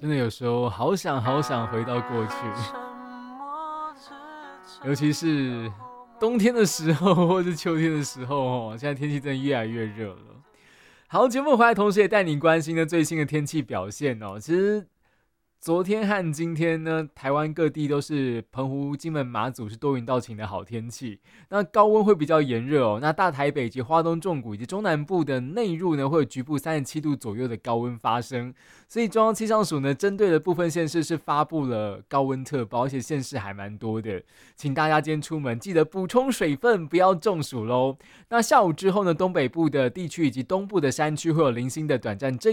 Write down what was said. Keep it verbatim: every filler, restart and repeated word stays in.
真的有时候好想好想回到过去，尤其是冬天的时候或是秋天的时候哦，现在天气真的越来越热了。好，节目回来，同时也带你关心的最新的天气表现哦。其实昨天和今天呢，台湾各地都是澎湖、金门、马祖是多云到晴的好天气。那高温会比较炎热哦。那大台北及花东纵谷以及中南部的内陆呢，会有局部三十七度左右的高温发生。所以中央气象署呢，针对的部分县市是发布了高温特报，而且县市还蛮多的。请大家今天出门记得补充水分，不要中暑喽。那下午之后呢，东北部的地区以及东部的山区会有零星的短暂阵